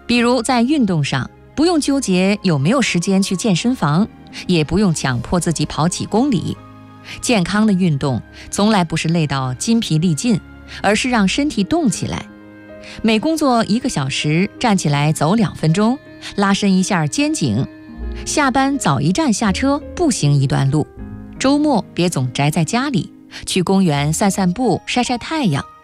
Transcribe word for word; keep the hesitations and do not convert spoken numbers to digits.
比如在运动上，不用纠结有没有时间去健身房，也不用强迫自己跑几公里。健康的运动从来不是累到筋疲力尽，而是让身体动起来。每工作一个小时，站起来走两分钟，拉伸一下肩颈。下班早一站下车，步行一段路。周末别总宅在家里，去公园散散步，晒晒太阳。